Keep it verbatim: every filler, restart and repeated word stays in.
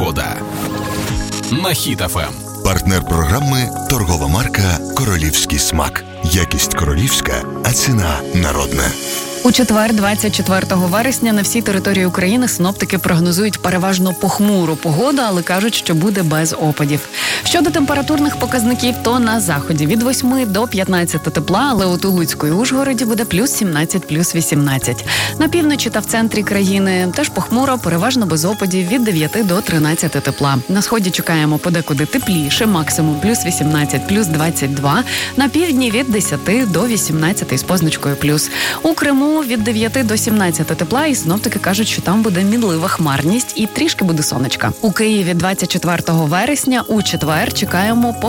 Погода на Хіт еф ем. Партнер програми – торгова марка «Королівський смак». Якість королівська, а ціна народна. У четвер, двадцять четвертого вересня, на всій території України синоптики прогнозують переважно похмуру погоду, але кажуть, що буде без опадів. Щодо температурних показників, то на заході від восьми до п'ятнадцяти тепла, але у Тугуцьку і Ужгороді буде плюс сімнадцять, плюс вісімнадцять. На півночі та в центрі країни теж похмуро, переважно без опадів від дев'яти до тринадцяти тепла. На сході чекаємо подекуди тепліше, максимум плюс вісімнадцять, плюс двадцять два. На півдні від десяти до вісімнадцяти з позначкою плюс. У Криму від дев'яти до сімнадцяти тепла, і синоптики кажуть, що там буде мінлива хмарність і трішки буде сонечка. У Києві двадцять четвертого вересня у четвер чекаємо по